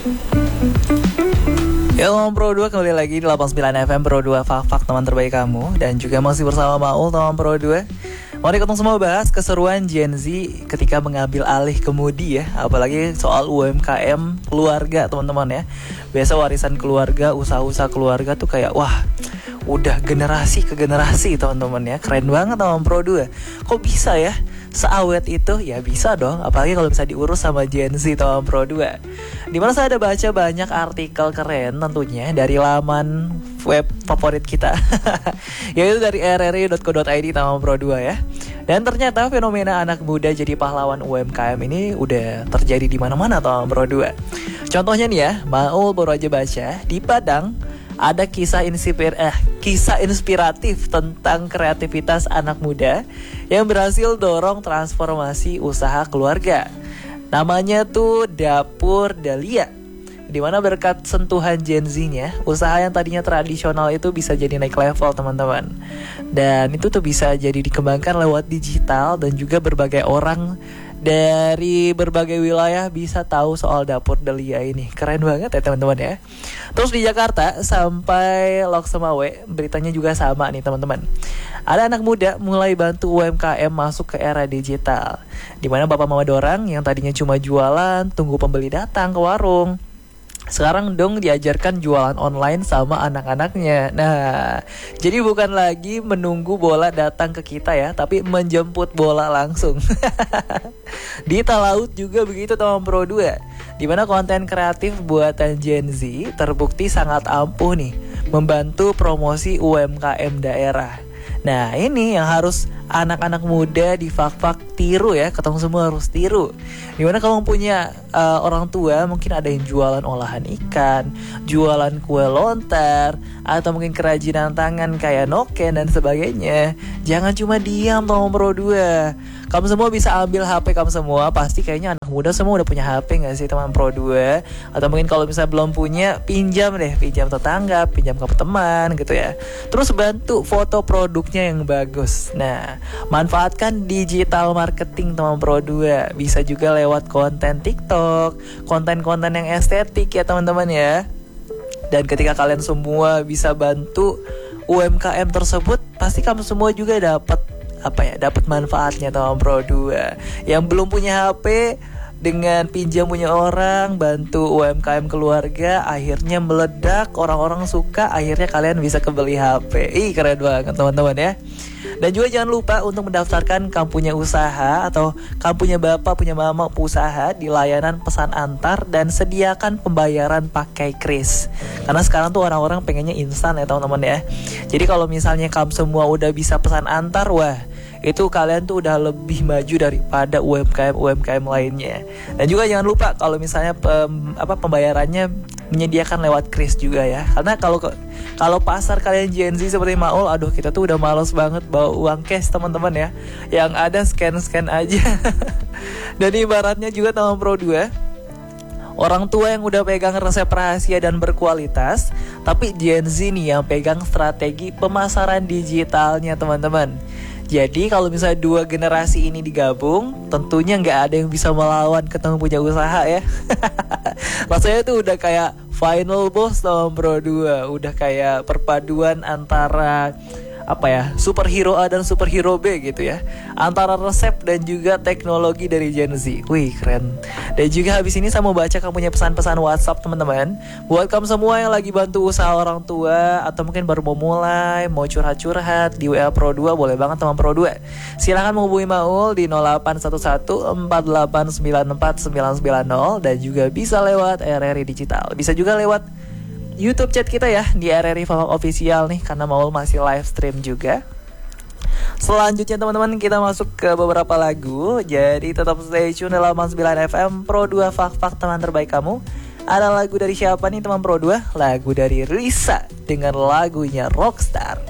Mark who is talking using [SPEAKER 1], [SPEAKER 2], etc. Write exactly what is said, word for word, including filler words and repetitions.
[SPEAKER 1] Yo Pro dua kembali lagi di delapan puluh sembilan F M Pro dua Fak-Fak teman terbaik kamu. Dan juga masih bersama Maul teman Pro dua. Mari kita semua bahas keseruan Gen Z ketika mengambil alih kemudi ya. Apalagi soal U M K M keluarga teman-teman ya. Biasa warisan keluarga, usaha-usaha keluarga tuh kayak wah udah generasi ke generasi teman-teman ya. Keren banget teman Pro dua. Kok bisa ya seawet itu? Ya bisa dong, apalagi kalau bisa diurus sama Gen Z teman Pro dua. Dimana saya ada baca banyak artikel keren tentunya dari laman web favorit kita yaitu dari r r i dot co dot i d teman Pro dua ya. Dan ternyata fenomena anak muda jadi pahlawan U M K M ini udah terjadi di mana-mana teman Pro dua. Contohnya nih ya, Maul baru aja baca di Padang ada kisah inspir eh kisah inspiratif tentang kreativitas anak muda yang berhasil dorong transformasi usaha keluarga. Namanya tuh Dapur Dahlia. Di mana berkat sentuhan Gen Z-nya, usaha yang tadinya tradisional itu bisa jadi naik level teman-teman. Dan itu tuh bisa jadi dikembangkan lewat digital dan juga berbagai orang dari berbagai wilayah bisa tahu soal Dapur Dahlia ini. Keren banget ya teman-teman ya. Terus di Jakarta sampai Lok Semawe, beritanya juga sama nih teman-teman. Ada anak muda mulai bantu U M K M masuk ke era digital, dimana bapak mama dorang yang tadinya cuma jualan, tunggu pembeli datang ke warung, sekarang dong diajarkan jualan online sama anak-anaknya. Nah, jadi bukan lagi menunggu bola datang ke kita ya, tapi menjemput bola langsung. Di Talaut juga begitu teman Pro dua, dimana konten kreatif buatan Gen Z terbukti sangat ampuh nih membantu promosi U M K M daerah. Nah ini yang harus anak-anak muda di Fak-Fak tiru ya. Ketemu semua harus tiru. Dimana kamu punya uh, orang tua, mungkin ada yang jualan olahan ikan, jualan kue lontar, atau mungkin kerajinan tangan kayak noken dan sebagainya. Jangan cuma diam teman Pro dua. Kamu semua bisa ambil H P kamu semua. Pasti kayaknya anak muda semua udah punya H P gak sih teman Pro dua? Atau mungkin kalau misalnya belum punya, pinjam deh. Pinjam tetangga, pinjam ke teman gitu ya. Terus bantu foto produknya yang bagus. Nah, manfaatkan digital marketing teman Pro dua. Bisa juga lewat konten TikTok, konten-konten yang estetik ya teman-teman ya. Dan ketika kalian semua bisa bantu U M K M tersebut, pasti kamu semua juga dapat apa ya, dapat manfaatnya teman Pro dua. Yang belum punya H P, dengan pinjam punya orang, bantu U M K M keluarga, akhirnya meledak, orang-orang suka, akhirnya kalian bisa kebeli H P. Ih keren banget teman-teman ya. Dan juga jangan lupa untuk mendaftarkan kamu punya usaha atau kamu punya bapak, punya mama usaha di layanan pesan antar dan sediakan pembayaran pakai kris. Karena sekarang tuh orang-orang pengennya instan ya teman-teman ya. Jadi kalau misalnya kamu semua udah bisa pesan antar, wah itu kalian tuh udah lebih maju daripada U M K M U M K M lainnya. Dan juga jangan lupa kalau misalnya pem, apa pembayarannya menyediakan lewat kris juga ya. Karena kalau kalau pasar kalian Gen Z seperti Maul, aduh kita tuh udah males banget bawa uang cash teman-teman ya. Yang ada scan-scan aja. Dan ibaratnya juga teman Pro dua, orang tua yang udah pegang resep rahasia dan berkualitas, tapi Gen Z nih yang pegang strategi pemasaran digitalnya teman-teman. Jadi kalau misalnya dua generasi ini digabung, tentunya nggak ada yang bisa melawan ketemu punya usaha ya. Rasanya tuh udah kayak final boss teman Pro dua. Udah kayak perpaduan antara apa ya, superhero A dan superhero B gitu ya, antara resep dan juga teknologi dari Gen Z. Wih keren. Dan juga habis ini saya mau baca kamu punya pesan-pesan WhatsApp teman-teman. Buat kamu semua yang lagi bantu usaha orang tua, atau mungkin baru mau mulai, mau curhat-curhat di W A Pro dua, boleh banget teman Pro dua. Silahkan menghubungi Maul di nol delapan satu satu empat delapan sembilan empat sembilan sembilan nol. Dan juga bisa lewat R R I Digital. Bisa juga lewat YouTube chat kita ya di R R I Fak-Fak Official nih, karena Maul masih live stream juga. Selanjutnya teman-teman kita masuk ke beberapa lagu. Jadi tetap stay tune dalam delapan puluh sembilan F M Pro dua Fak-Fak teman terbaik kamu. Ada lagu dari siapa nih teman Pro dua? Lagu dari Risa dengan lagunya Rockstar.